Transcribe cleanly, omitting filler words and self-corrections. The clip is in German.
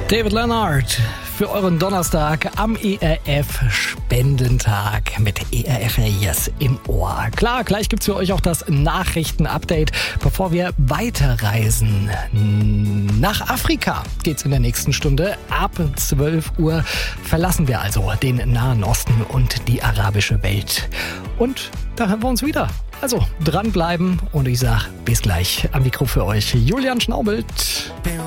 David Leonard für euren Donnerstag am ERF-Spendentag mit ERF Yes im Ohr. Klar, gleich gibt's für euch auch das Nachrichten-Update. Bevor wir weiterreisen nach Afrika, geht's in der nächsten Stunde. Ab 12 Uhr verlassen wir also den Nahen Osten und die arabische Welt. Und da hören wir uns wieder. Also dranbleiben und ich sag bis gleich. Am Mikro für euch Julian Schnaubelt.